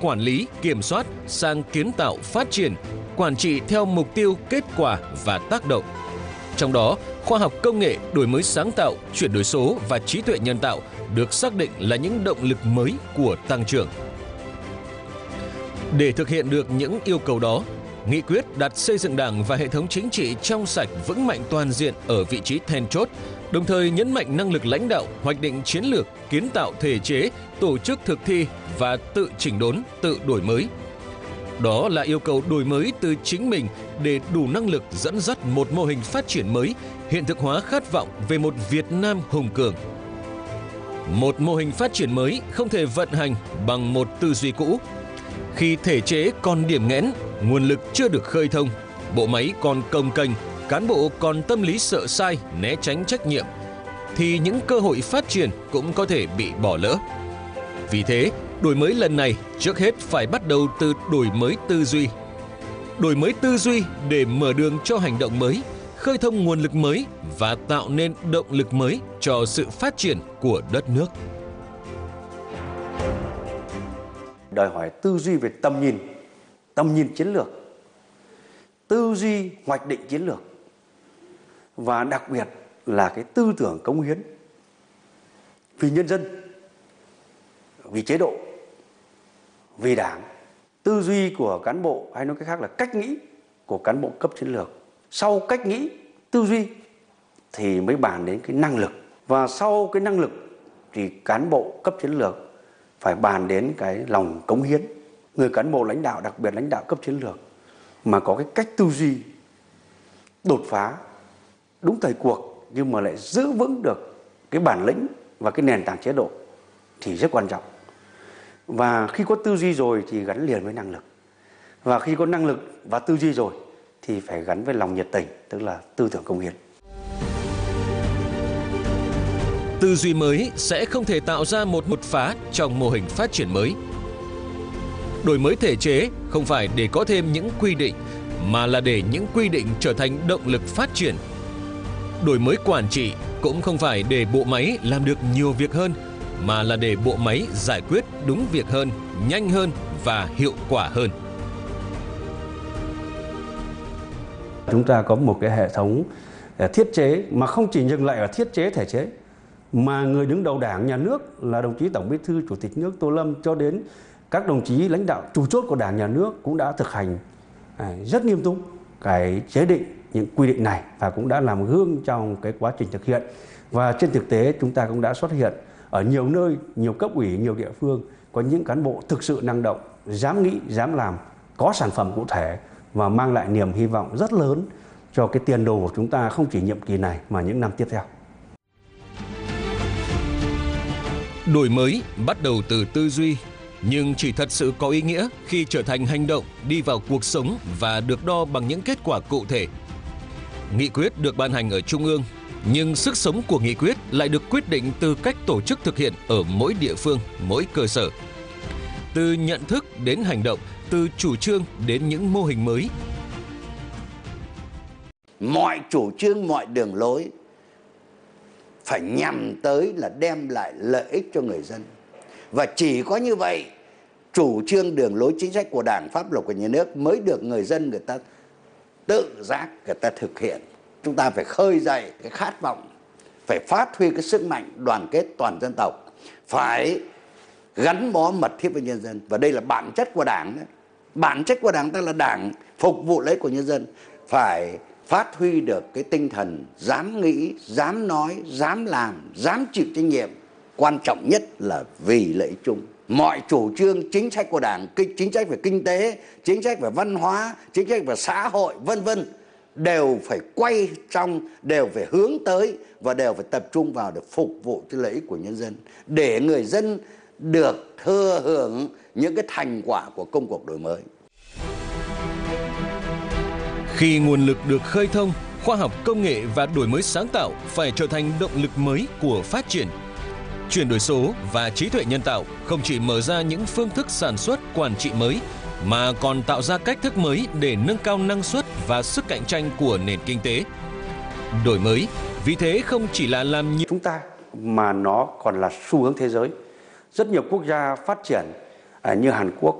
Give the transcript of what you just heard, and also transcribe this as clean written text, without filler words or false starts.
quản lý, kiểm soát sang kiến tạo, phát triển, quản trị theo mục tiêu, kết quả và tác động. Trong đó, khoa học công nghệ, đổi mới sáng tạo, chuyển đổi số và trí tuệ nhân tạo được xác định là những động lực mới của tăng trưởng. Để thực hiện được những yêu cầu đó, Nghị quyết đặt xây dựng Đảng và hệ thống chính trị trong sạch, vững mạnh, toàn diện ở vị trí then chốt, đồng thời nhấn mạnh năng lực lãnh đạo, hoạch định chiến lược, kiến tạo thể chế, tổ chức thực thi và tự chỉnh đốn, tự đổi mới. Đó là yêu cầu đổi mới từ chính mình để đủ năng lực dẫn dắt một mô hình phát triển mới, hiện thực hóa khát vọng về một Việt Nam hùng cường. Một mô hình phát triển mới không thể vận hành bằng một tư duy cũ. Khi thể chế còn điểm nghẽn, nguồn lực chưa được khơi thông, bộ máy còn cồng kềnh, cán bộ còn tâm lý sợ sai, né tránh trách nhiệm, thì những cơ hội phát triển cũng có thể bị bỏ lỡ. Vì thế, đổi mới lần này trước hết phải bắt đầu từ đổi mới tư duy. Đổi mới tư duy để mở đường cho hành động mới, khơi thông nguồn lực mới và tạo nên động lực mới cho sự phát triển của đất nước. Đòi hỏi tư duy về tầm nhìn chiến lược, tư duy hoạch định chiến lược và đặc biệt là cái tư tưởng cống hiến vì nhân dân, vì chế độ, vì Đảng. Tư duy của cán bộ, hay nói cách khác là cách nghĩ của cán bộ cấp chiến lược. Sau cách nghĩ, tư duy thì mới bàn đến cái năng lực, và sau cái năng lực thì cán bộ cấp chiến lược phải bàn đến cái lòng cống hiến. Người cán bộ lãnh đạo, đặc biệt lãnh đạo cấp chiến lược mà có cái cách tư duy đột phá, đúng thời cuộc, nhưng mà lại giữ vững được cái bản lĩnh và cái nền tảng chế độ thì rất quan trọng. Và khi có tư duy rồi thì gắn liền với năng lực. Và khi có năng lực và tư duy rồi thì phải gắn với lòng nhiệt tình, tức là tư tưởng cống hiến. Tư duy mới sẽ không thể tạo ra một đột phá trong mô hình phát triển mới. Đổi mới thể chế không phải để có thêm những quy định, mà là để những quy định trở thành động lực phát triển. Đổi mới quản trị cũng không phải để bộ máy làm được nhiều việc hơn, mà là để bộ máy giải quyết đúng việc hơn, nhanh hơn và hiệu quả hơn. Chúng ta có một cái hệ thống thiết chế mà không chỉ dừng lại ở thiết chế thể chế, mà người đứng đầu Đảng, Nhà nước là đồng chí Tổng Bí thư Chủ tịch nước Tô Lâm cho đến các đồng chí lãnh đạo chủ chốt của Đảng, Nhà nước cũng đã thực hành rất nghiêm túc cái chế định những quy định này và cũng đã làm gương trong cái quá trình thực hiện. Và trên thực tế chúng ta cũng đã xuất hiện ở nhiều nơi, nhiều cấp ủy, nhiều địa phương có những cán bộ thực sự năng động, dám nghĩ, dám làm, có sản phẩm cụ thể và mang lại niềm hy vọng rất lớn cho cái tiền đồ của chúng ta không chỉ nhiệm kỳ này mà những năm tiếp theo. Đổi mới bắt đầu từ tư duy, nhưng chỉ thật sự có ý nghĩa khi trở thành hành động, đi vào cuộc sống và được đo bằng những kết quả cụ thể. Nghị quyết được ban hành ở Trung ương, nhưng sức sống của nghị quyết lại được quyết định từ cách tổ chức thực hiện ở mỗi địa phương, mỗi cơ sở. Từ nhận thức đến hành động, từ chủ trương đến những mô hình mới. Mọi chủ trương, mọi đường lối phải nhằm tới là đem lại lợi ích cho người dân. Và chỉ có như vậy, chủ trương, đường lối, chính sách của Đảng, pháp luật của nhà nước mới được người dân người ta tự giác, người ta thực hiện. Chúng ta phải khơi dậy cái khát vọng, phải phát huy cái sức mạnh đoàn kết toàn dân tộc, phải gắn bó mật thiết với nhân dân. Và đây là bản chất của Đảng đấy. Bản chất của Đảng ta là Đảng phục vụ lợi ích của nhân dân. Phải phát huy được cái tinh thần dám nghĩ, dám nói, dám làm, dám chịu trách nhiệm. Quan trọng nhất là vì lợi ích chung. Mọi chủ trương, chính sách của Đảng, chính sách về kinh tế, chính sách về văn hóa, chính sách về xã hội, vân vân, đều phải quay trong, đều phải hướng tới và đều phải tập trung vào để phục vụ cho lợi ích của nhân dân, để người dân được thừa hưởng những cái thành quả của công cuộc đổi mới. Khi nguồn lực được khơi thông, khoa học công nghệ và đổi mới sáng tạo phải trở thành động lực mới của phát triển. Chuyển đổi số và trí tuệ nhân tạo không chỉ mở ra những phương thức sản xuất, quản trị mới, mà còn tạo ra cách thức mới để nâng cao năng suất và sức cạnh tranh của nền kinh tế. Đổi mới, vì thế không chỉ là làm nhiều chúng ta, mà nó còn là xu hướng thế giới. Rất nhiều quốc gia phát triển như Hàn Quốc,